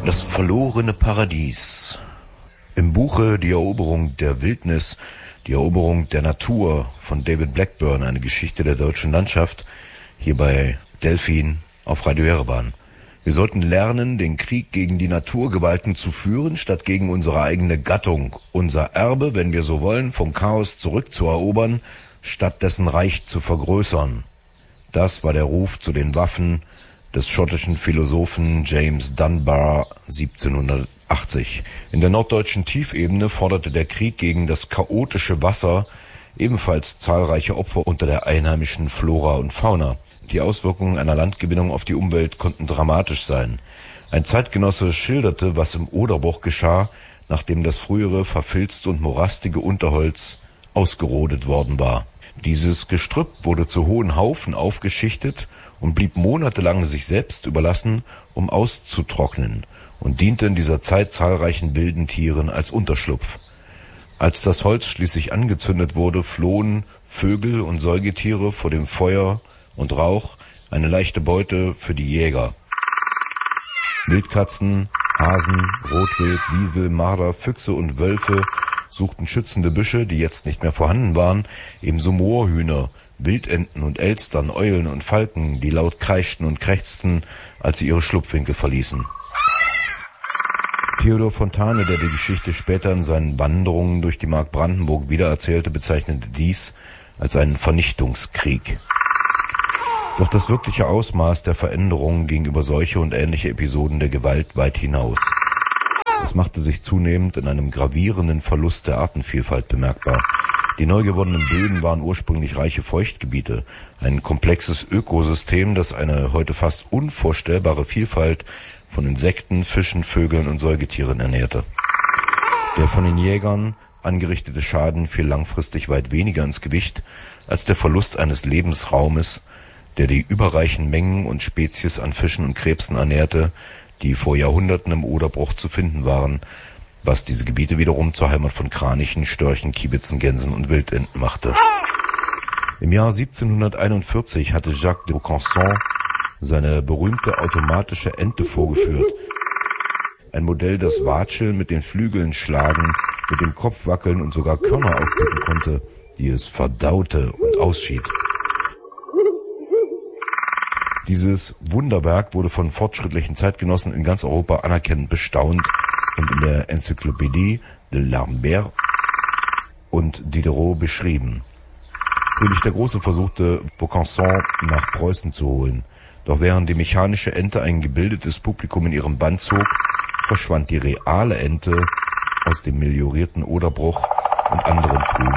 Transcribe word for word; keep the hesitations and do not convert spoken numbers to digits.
Das verlorene Paradies. Im Buche Die Eroberung der Wildnis, die Eroberung der Natur von David Blackburn, eine Geschichte der deutschen Landschaft, hier bei Delfin auf Radio Jerewan. Wir sollten lernen, den Krieg gegen die Naturgewalten zu führen, statt gegen unsere eigene Gattung, unser Erbe, wenn wir so wollen, vom Chaos zurückzuerobern, statt dessen Reich zu vergrößern. Das war der Ruf zu den Waffen des schottischen Philosophen James Dunbar siebzehnhundertachtzig. In der norddeutschen Tiefebene forderte der Krieg gegen das chaotische Wasser ebenfalls zahlreiche Opfer unter der einheimischen Flora und Fauna. Die Auswirkungen einer Landgewinnung auf die Umwelt konnten dramatisch sein. Ein Zeitgenosse schilderte, was im Oderbruch geschah, nachdem das frühere verfilzte und morastige Unterholz ausgerodet worden war. Dieses Gestrüpp wurde zu hohen Haufen aufgeschichtet und blieb monatelang sich selbst überlassen, um auszutrocknen, und diente in dieser Zeit zahlreichen wilden Tieren als Unterschlupf. Als das Holz schließlich angezündet wurde, flohen Vögel und Säugetiere vor dem Feuer und Rauch, eine leichte Beute für die Jäger. Wildkatzen, Hasen, Rotwild, Wiesel, Marder, Füchse und Wölfe suchten schützende Büsche, die jetzt nicht mehr vorhanden waren, ebenso Moorhühner, Wildenten und Elstern, Eulen und Falken, die laut kreischten und krächzten, als sie ihre Schlupfwinkel verließen. Theodor Fontane, der die Geschichte später in seinen Wanderungen durch die Mark Brandenburg wiedererzählte, bezeichnete dies als einen Vernichtungskrieg. Doch das wirkliche Ausmaß der Veränderungen gegenüber solche und ähnliche Episoden der Gewalt weit hinaus. Es machte sich zunehmend in einem gravierenden Verlust der Artenvielfalt bemerkbar. Die neu gewonnenen Böden waren ursprünglich reiche Feuchtgebiete, ein komplexes Ökosystem, das eine heute fast unvorstellbare Vielfalt von Insekten, Fischen, Vögeln und Säugetieren ernährte. Der von den Jägern angerichtete Schaden fiel langfristig weit weniger ins Gewicht als der Verlust eines Lebensraumes, der die überreichen Mengen und Spezies an Fischen und Krebsen ernährte, die vor Jahrhunderten im Oderbruch zu finden waren, was diese Gebiete wiederum zur Heimat von Kranichen, Störchen, Kiebitzen, Gänsen und Wildenten machte. Im Jahr siebzehnhunderteinundvierzig hatte Jacques de Vaucanson seine berühmte automatische Ente vorgeführt. Ein Modell, das Watscheln, mit den Flügeln schlagen, mit dem Kopf wackeln und sogar Körner aufpicken konnte, die es verdaute und ausschied. Dieses Wunderwerk wurde von fortschrittlichen Zeitgenossen in ganz Europa anerkennend bestaunt und in der Enzyklopädie de Lambert und Diderot beschrieben. Friedrich der Große versuchte, Vaucanson nach Preußen zu holen. Doch während die mechanische Ente ein gebildetes Publikum in ihrem Bann zog, verschwand die reale Ente aus dem meliorierten Oderbruch und anderen frühen